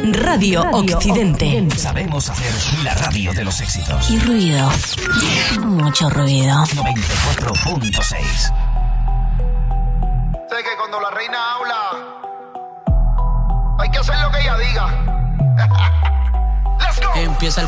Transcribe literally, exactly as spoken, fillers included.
Radio, Radio Occidente. Occidente. Sabemos hacer la radio de los éxitos. Y ruido. Mucho ruido. noventa y cuatro punto seis. Sé que cuando la reina habla, hay que hacer lo que ella diga. Let's go. Empieza el